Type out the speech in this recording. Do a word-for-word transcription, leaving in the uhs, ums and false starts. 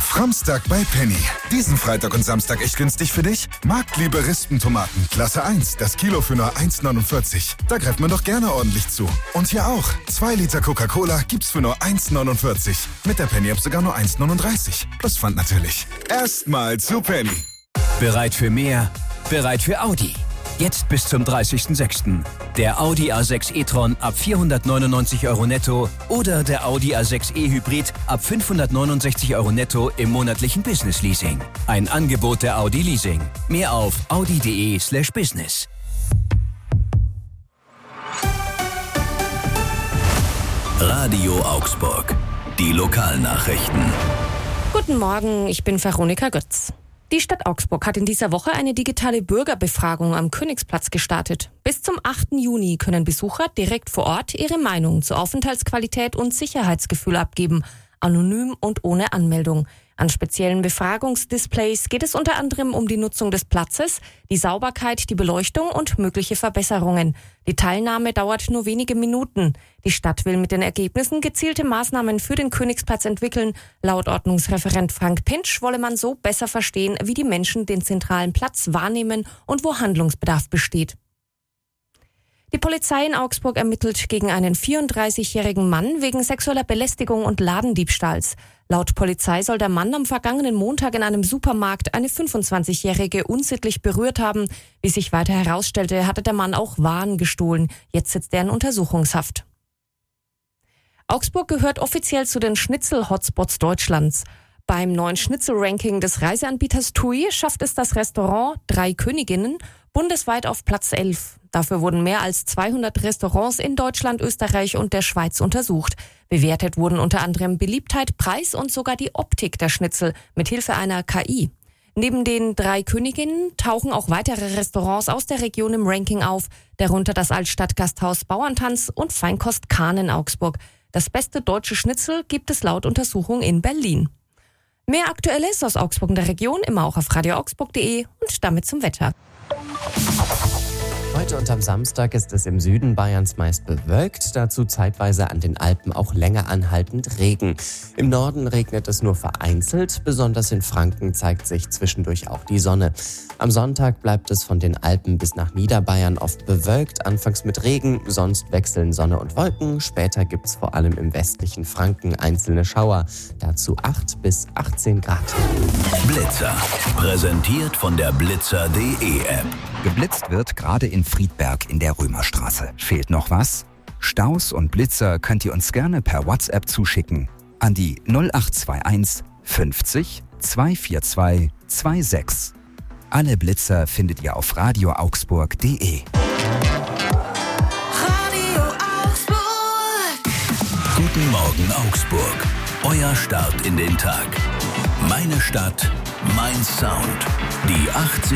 Framstag bei Penny. Diesen Freitag und Samstag echt günstig für dich? Marktliebe Rispentomaten, Klasse eins, das Kilo für nur eins neunundvierzig. Da greift man doch gerne ordentlich zu. Und hier auch, zwei Liter Coca-Cola gibt's für nur eins neunundvierzig. Mit der Penny-App sogar nur eins neununddreißig. Plus Pfand natürlich. Erstmal zu Penny. Bereit für mehr? Bereit für Audi. Jetzt bis zum dreißigsten sechsten Der Audi A sechs e-tron ab vierhundertneunundneunzig Euro netto oder der Audi A sechs e-Hybrid ab fünfhundertneunundsechzig Euro netto im monatlichen Business-Leasing. Ein Angebot der Audi Leasing. Mehr auf audi.de slash business. Radio Augsburg. Die Lokalnachrichten. Guten Morgen, ich bin Veronika Götz. Die Stadt Augsburg hat in dieser Woche eine digitale Bürgerbefragung am Königsplatz gestartet. Bis zum achten Juni können Besucher direkt vor Ort ihre Meinung zur Aufenthaltsqualität und Sicherheitsgefühl abgeben, anonym und ohne Anmeldung. An speziellen Befragungsdisplays geht es unter anderem um die Nutzung des Platzes, die Sauberkeit, die Beleuchtung und mögliche Verbesserungen. Die Teilnahme dauert nur wenige Minuten. Die Stadt will mit den Ergebnissen gezielte Maßnahmen für den Königsplatz entwickeln. Laut Ordnungsreferent Frank Pintsch wolle man so besser verstehen, wie die Menschen den zentralen Platz wahrnehmen und wo Handlungsbedarf besteht. Die Polizei in Augsburg ermittelt gegen einen vierunddreißigjährigen Mann wegen sexueller Belästigung und Ladendiebstahls. Laut Polizei soll der Mann am vergangenen Montag in einem Supermarkt eine fünfundzwanzigjährige unsittlich berührt haben. Wie sich weiter herausstellte, hatte der Mann auch Waren gestohlen. Jetzt sitzt er in Untersuchungshaft. Augsburg gehört offiziell zu den Schnitzel-Hotspots Deutschlands. Beim neuen Schnitzel-Ranking des Reiseanbieters T U I schafft es das Restaurant Drei Königinnen bundesweit auf Platz elf. Dafür wurden mehr als zweihundert Restaurants in Deutschland, Österreich und der Schweiz untersucht. Bewertet wurden unter anderem Beliebtheit, Preis und sogar die Optik der Schnitzel mit Hilfe einer K I. Neben den Drei Königinnen tauchen auch weitere Restaurants aus der Region im Ranking auf, darunter das Altstadtgasthaus Bauerntanz und Feinkost Kahn in Augsburg. Das beste deutsche Schnitzel gibt es laut Untersuchung in Berlin. Mehr Aktuelles aus Augsburg und der Region immer auch auf radio augsburg punkt de und damit zum Wetter. Heute und am Samstag ist es im Süden Bayerns meist bewölkt, dazu zeitweise an den Alpen auch länger anhaltend Regen. Im Norden regnet es nur vereinzelt, besonders in Franken zeigt sich zwischendurch auch die Sonne. Am Sonntag bleibt es von den Alpen bis nach Niederbayern oft bewölkt, anfangs mit Regen, sonst wechseln Sonne und Wolken. Später gibt es vor allem im westlichen Franken einzelne Schauer, dazu acht bis achtzehn Grad. Blitzer, präsentiert von der blitzer punkt de App. Geblitzt wird gerade in Friedberg in der Römerstraße. Fehlt noch was? Staus und Blitzer könnt ihr uns gerne per WhatsApp zuschicken an die null acht zwei eins fünfzig zweihundertzweiundvierzig sechsundzwanzig. Alle Blitzer findet ihr auf radio augsburg punkt de. Radio Augsburg. Guten Morgen Augsburg. Euer Start in den Tag. Meine Stadt, mein Sound. Die achtzig